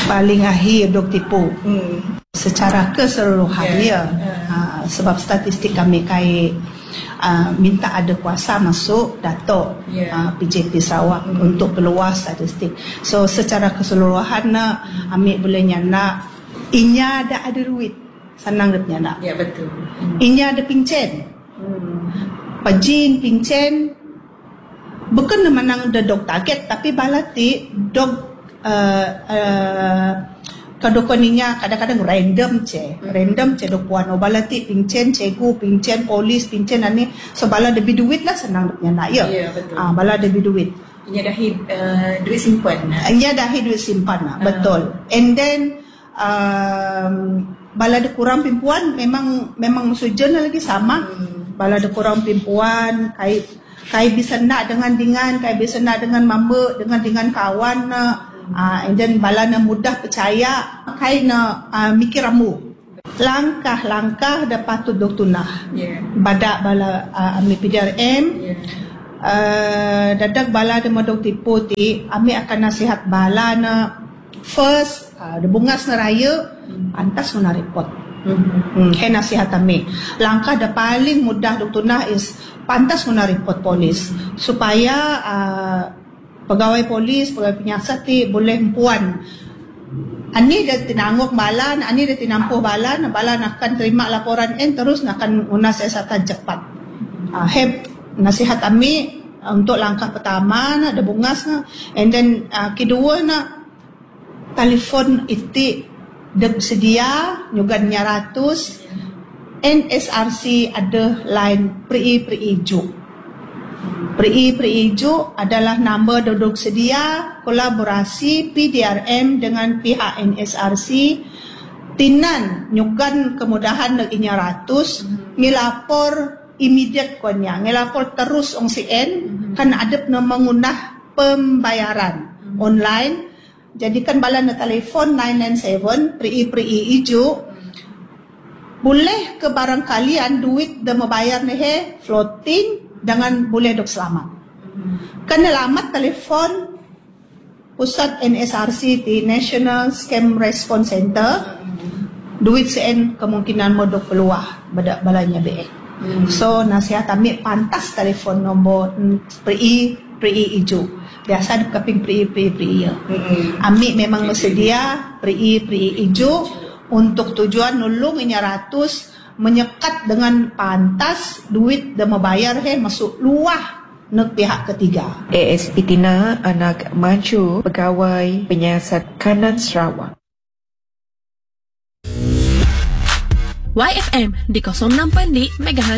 paling akhir dok tipu secara keseluruhan sebab statistik kami kait minta ada kuasa masuk Datuk PJP Sarawak untuk keluar statistik. So secara keseluruhan ambil bolehnya nak inya ada duit senang dia punya nak. Ya betul. Inya ada pincen. Pajin pincen bukan menang the dog target tapi balati dog kadokoninya kadang-kadang random dok puan balati pincen cikgu pincen polis pincen ani so bala lebih duit lah senang dia nak ya. Ya betul. Bala lebih duit. Inya dah duit simpan. Inya dah duit simpan betul. And then bala ada kurang pimpuan memang sujen lagi sama. Bala ada kurang pimpuan kai bisa nak dengan kai bisa nak dengan mamba dengan kawan and then bala na mudah percaya kai na mikir ramu langkah-langkah dah patut dok tunah badak bala ambil PDRM dadak bala de modok tipu ti ami akan nasihat bala na first de bungas na raya pantas na report. Nasihat kami langkah dah paling mudah dok tunah is pantas na report polis supaya pegawai polis, pegawai penyiasat boleh puan. Ani dah tinangguk balan, ani dah tinampuh balan akan terima laporan terus akan guna siasatan cepat. Nasihat kami untuk langkah pertama ada bungas and then kedua telefon itu sedia juga 100 NSRC ada line pre-ijo. Pre-ijo adalah nombor duduk sedia kolaborasi PDRM dengan pihak NSRC tinan nyugan kemudahan nak inya 100 ngelapor immediate konya ngelapor terus ong CN kan ada mengundah pembayaran online jadikan bala na telefon 997 pre-ijo boleh ke barang kalian duit dah membayar nih floating dengan boleh dok selamat. Kan alamat telefon pusat NSRC di National Scam Response Center duit CN kemungkinan mau dok keluar balanya BE. So nasihat kami pantas telefon nombor pre-ijo. Biasa di kaping pre-ya. Ami memang bersedia pre-ijo untuk tujuan nulung inya 100 menyekat dengan pantas duit dah membayar masuk luah nak pihak ketiga. ASP Tina anak maju pegawai penyiasat kanan Sarawak. YFM di 06.6 MHz